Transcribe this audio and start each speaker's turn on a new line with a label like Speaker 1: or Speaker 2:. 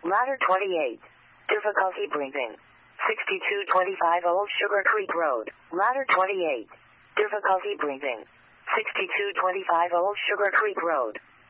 Speaker 1: Ladder 28. Difficulty breathing. 6225 Old Sugar Creek Road. Ladder 28. Difficulty breathing. 6225 Old Sugar Creek Road.